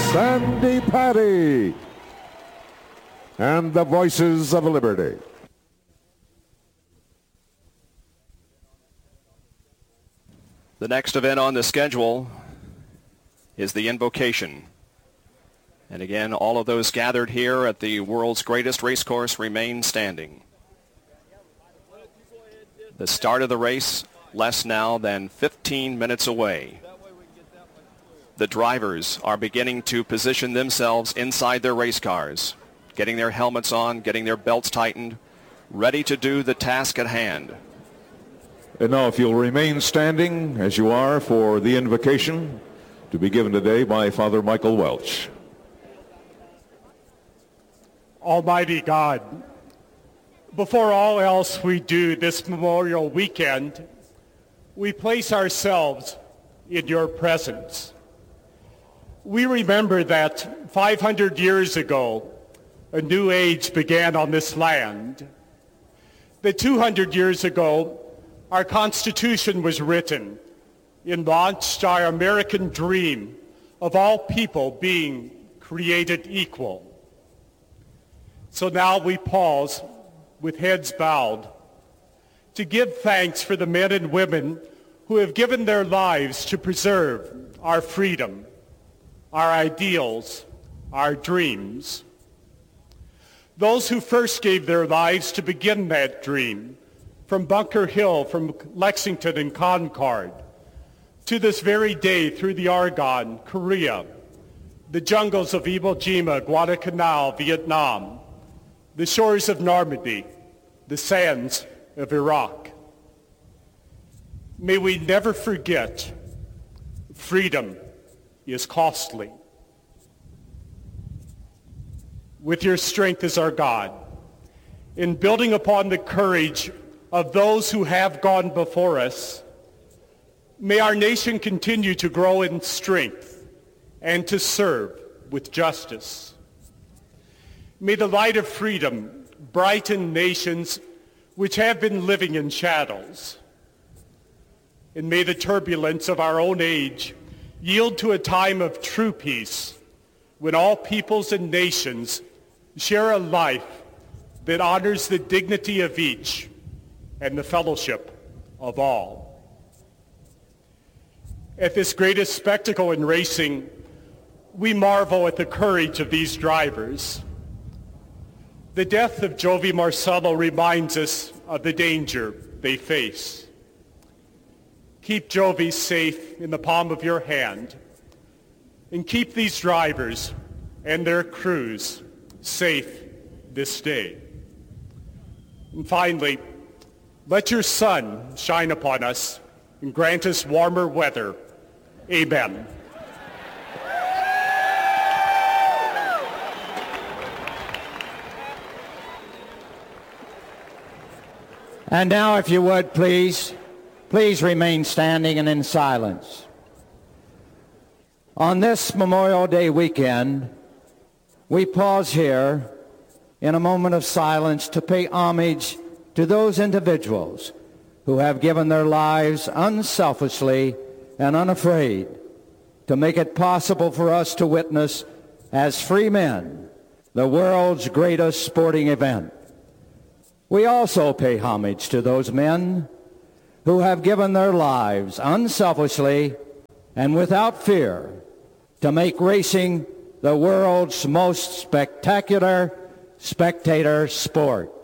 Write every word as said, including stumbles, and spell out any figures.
Sandy Patty, and the Voices of Liberty. The next event on the schedule is the Invocation. And again, all of those gathered here at the world's greatest racecourse remain standing. The start of the race less now than fifteen minutes away. The drivers are beginning to position themselves inside their race cars, getting their helmets on, getting their belts tightened, ready to do the task at hand. And now if you'll remain standing as you are for the invocation to be given today by Father Michael Welch. Almighty God, before all else we do this Memorial Weekend, we place ourselves in your presence. We remember that five hundred years ago, a new age began on this land. That two hundred years ago, our Constitution was written and launched our American dream of all people being created equal. So now we pause with heads bowed to give thanks for the men and women who have given their lives to preserve our freedom, our ideals, our dreams. Those who first gave their lives to begin that dream, from Bunker Hill, from Lexington and Concord, to this very day through the Argonne, Korea, the jungles of Iwo Jima, Guadalcanal, Vietnam, the shores of Normandy, the sands of Iraq. May we never forget, freedom is costly. With your strength as our God, in building upon the courage of those who have gone before us, may our nation continue to grow in strength and to serve with justice. May the light of freedom brighten nations which have been living in shadows. And may the turbulence of our own age yield to a time of true peace when all peoples and nations share a life that honors the dignity of each and the fellowship of all. At this greatest spectacle in racing, we marvel at the courage of these drivers. The death of Jovi Marcello reminds us of the danger they face. Keep Jovi safe in the palm of your hand, and keep these drivers and their crews safe this day. And finally, let your sun shine upon us and grant us warmer weather. Amen. And now, if you would, please, please remain standing and in silence. On this Memorial Day weekend, we pause here in a moment of silence to pay homage to those individuals who have given their lives unselfishly and unafraid to make it possible for us to witness as free men the world's greatest sporting event. We also pay homage to those men who have given their lives unselfishly and without fear to make racing the world's most spectacular spectator sport.